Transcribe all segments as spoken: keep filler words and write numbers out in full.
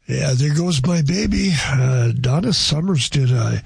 Yeah, there goes my baby. Uh, Donna Summers did a,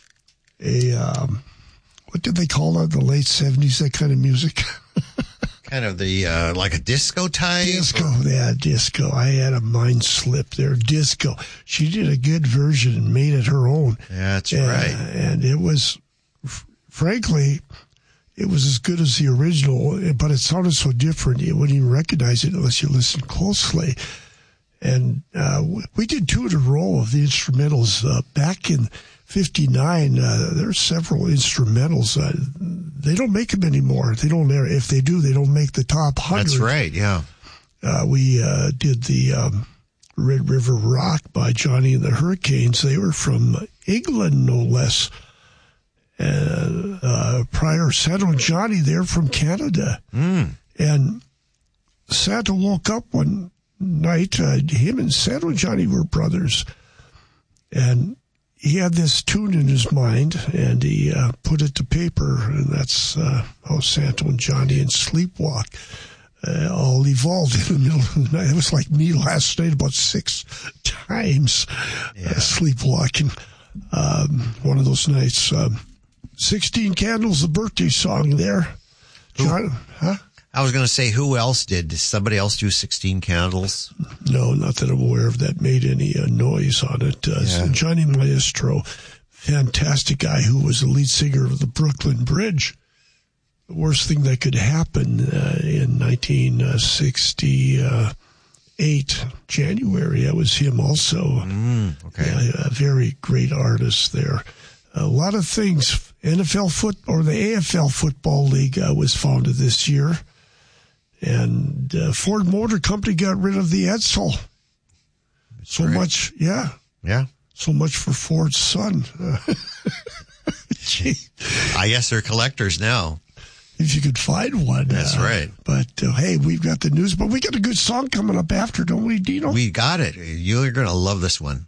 a um, what did they call that in the late seventies, that kind of music? Kind of the, uh, like a disco type? Disco, yeah, disco. I had a mind slip there. Disco. She did a good version and made it her own. Yeah, that's and, right. And it was, f- frankly, it was as good as the original, but it sounded so different. You wouldn't even recognize it unless you listened closely. And uh, we did two in a row of the instrumentals. Uh, back in fifty-nine, uh, there are several instrumentals. Uh, they don't make them anymore. They don't. If they do, they don't make the top one hundred. That's right, yeah. Uh, we uh, did the um, Red River Rock by Johnny and the Hurricanes. They were from England, no less. Uh, uh, prior, Santo and Johnny, they're from Canada. Mm. And Santo woke up one night. Uh, him and Santo and Johnny were brothers. And he had this tune in his mind, and he uh, put it to paper, and that's uh, how Santo and Johnny and Sleepwalk uh, all evolved in the middle of the night. It was like me last night about six times yeah. uh, sleepwalking. Um, one of those nights. Um, sixteen Candles, the birthday song there. John, huh? I was going to say, who else did? Did somebody else do sixteen Candles? No, not that I'm aware of that made any uh, noise on it. Uh, Yeah. so Johnny Maestro, fantastic guy who was the lead singer of the Brooklyn Bridge. The worst thing that could happen uh, in nineteen sixty-eight, January, that was him also. Mm, okay. Yeah, a very great artist there. A lot of things. N F L foot or the A F L Football League uh, was founded this year. And uh, Ford Motor Company got rid of the Edsel. So great. much, yeah. Yeah. So much for Ford's son. Gee, I guess they're collectors now. if you could find one. That's uh, right. But, uh, hey, we've got the news. But we got a good song coming up after, don't we, Dino? We got it. You're going to love this one.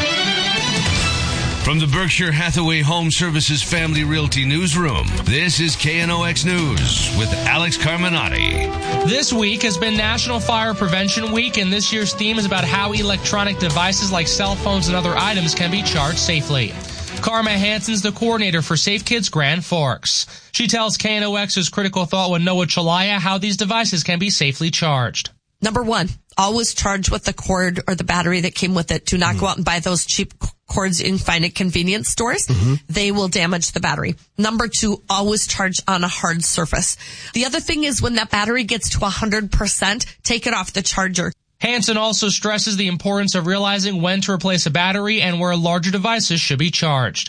From the Berkshire Hathaway Home Services Family Realty Newsroom, this is K N O X News with Alex Carminati. This week has been National Fire Prevention Week, and this year's theme is about how electronic devices like cell phones and other items can be charged safely. Karma Hansen's the coordinator for Safe Kids Grand Forks. She tells K N O X's Critical Thought with Noah Chalaya how these devices can be safely charged. Number one, always charge with the cord or the battery that came with it. Do not mm-hmm. go out and buy those cheap cords you can find at convenience stores. Mm-hmm. They will damage the battery. Number two, always charge on a hard surface. The other thing is when that battery gets to one hundred percent, take it off the charger. Hansen also stresses the importance of realizing when to replace a battery and where larger devices should be charged.